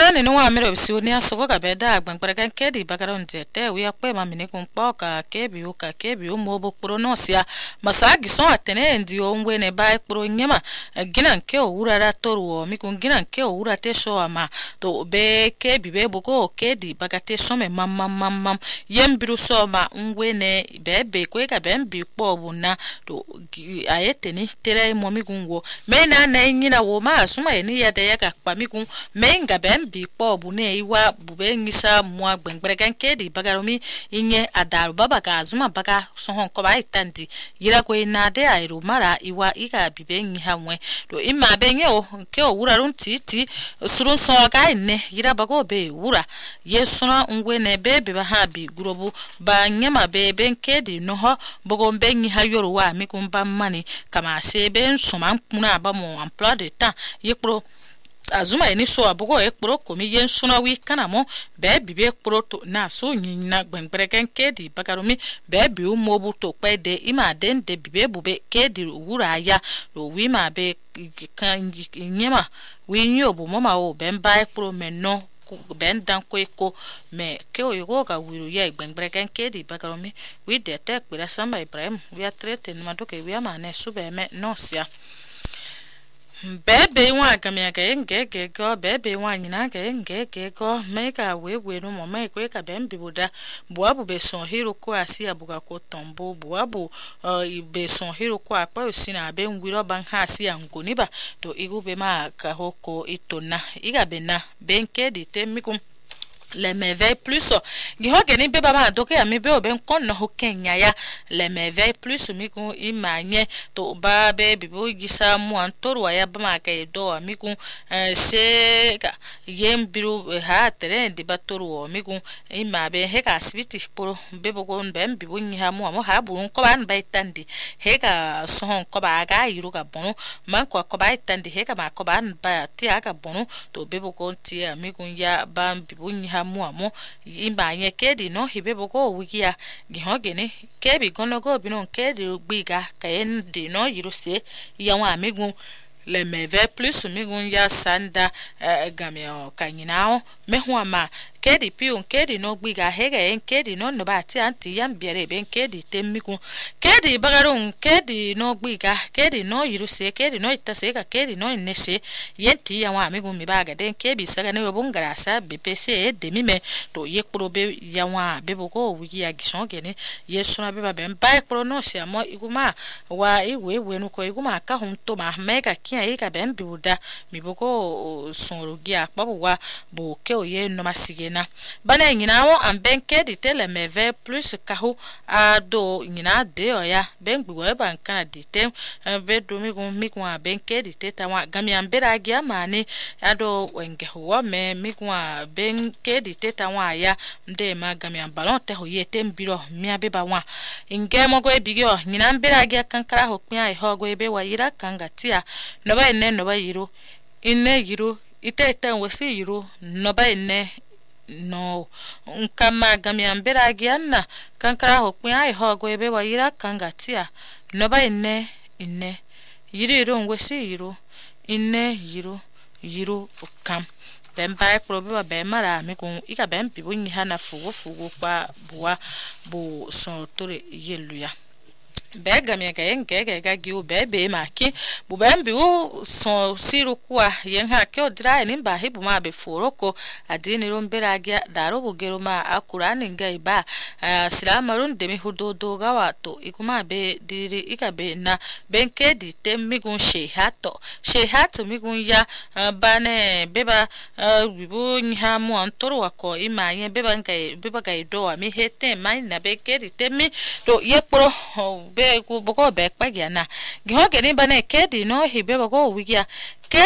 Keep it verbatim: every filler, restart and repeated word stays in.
Brani no wa mero bisunia soko ka beda gbangbaraka kedi bagaron tete wi akpe ma mini kun poka kebi o ka kebi o mobo pronosia masagi so atene ndi o ngwe ne bai pro nyama gina nke o urara toru mi kun gina nke o urate so ama to be kebi be boko kedi bagate so me mam mam mam mam yembiru so ma ngwe ne bebe kwe ka bembi po buna to ayeteni tere mo mi kun wo me na na nyina wo ma suma eni ya de ya ka pa mi kun me nga bembi po bune iwa bube ngisa mo agbengbrega kedi bagaromi inye adaru baba ka azuma baga so hon ko bai tandi yira ko ina de airu mara iwa ika bibe nyi hamwe to imma benye o ke o wura run titi surun so ga ne yira bago be wura yesuna ngwe ne bebe ba ha bi gurobu ba nyama be ben kedi no ho bogo benyi ha yoruwa mi kun ba mani kama se ben suma kuna ba mo emploi de temps yekro azuma eni so abugo ekpro komi yen suna wi kana mo be bibe ekpro to na so nyina gbengbregen kedi bagaromi be bi umobu to pe de ima den de bibe bube kedi wura ya ro wi ma be kan nyema wi nyobu mo ma o be mba ekpro menno ben dan ko eko me ke o yogo ga wiru ya gbengbregen kedi bagaromi wi de tek bira samba Ibrahim wi atrete ni madoke wi ama ne sube me nosia bebe wa kamya ga ngege go bebe wa nyina ga ngege go meka we we no mo me ko ka bembi buda buabu be son hero ko asi abuga ko tombo buabu be son hero ko apa osina be nwiro ban ha asi angoni ba to igu be ma ka hoko itona iga be na benke di temikum le merveille plus giho geni be baba doke ami be oben kon no hokenya ya le merveille plus mi kun imanye to ba be bibo gisa mu antoro ya ba ma ka do ami kun se ka yem biru ha tere de batoro mi kun ima be he ka sibiti pro be bogo ben bibo nyi ha mu mo ha burun ko ban ba itandi he ka sohon ko ba ga yiru ka bono man ko ko ba itandi he ka ma ko ban ba ti aka bono to be bogo ti ami kun ya ban bibo nyi muamo imba nye kedi no hibebo go wikia gihogene kebi gono go bino kedi gbiga kayen de no yirose yawa amigun le meve plus migun ya sanda gamio kanyinao mehuama kedi piun kedi no gbiga hege en kedi no no bati anti yam biere ben kedi temmiku kedi bagarun kedi no gbiga kedi no yiruse kedi no itase ka kedi no nese yenti ya wa migu mi baga den kebi saga ne obungara sa bpc de mime to yekpro be ya wa beboko wigi ya gison gene yesuna be ba ben ba ekpro no se amo iguma wa iwe we no ko iguma ka hun to ma mega kia e ka ben biuda mi boko sonrogia pabu wa bo ke oye no masigena bana nyina wo ambenke di tele meve plus kahu ado nyina de oya ben gbo ba nkan di tem be do mi gun mi kun benke di teta wa gami ambera gia mani ado wenge ho me mi kun benke di teta wa ya nde ma gami ambalon te ho yete mbiro mi abeba wa inge mo go ebigyo nyina ambera gia kankara ho pia e ho go ebe wa yira kangatia no ba ene no ba yiro ine yiro iteta wesi yiro no ba ene no nkama gamiambera gianna kankara hokwe ai hogo ebe wa yira kangatia no ba ine ine yiro ngwesi yiro ine yiro yiro okam bemba probe ba bemara mi kun ika bempi bunyi hana fugo fugo kwa buwa bu son tore yeluya bega mi ga ngege ga gi u bebe maki bu bembi u so siru kwa yen ha ke odra ni ba hibu ma be foroko adini rombera ga daro bugero ma akurani ngai ba silamarun de mi hudodo ga wato ikuma be diri ikabe na benke di temigun shehato shehato migun ya bane beba bibu nya mu antoro wako imanye beba ngai beba ga do mi hete mai na beke di temi to yekpro be ku boko be kpagia na giho geni bane kedi no hibe boko wigia